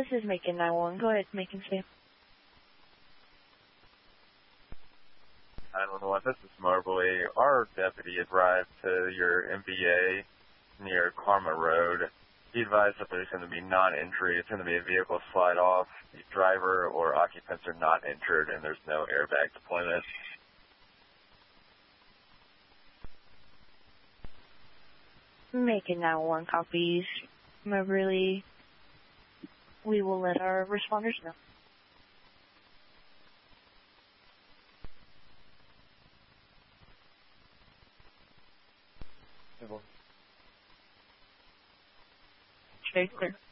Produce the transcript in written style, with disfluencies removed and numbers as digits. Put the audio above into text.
This is Macon 911. Go ahead, Macon Sam. 911, this is Mobley. Our deputy arrived to your MBA near Karma Road. He advised that there's going to be non-injury. It's going to be a vehicle slide-off. The driver or occupants are not injured, and there's no airbag deployment. Macon 911 copies. Mobley, we will let our responders know. Okay, clear.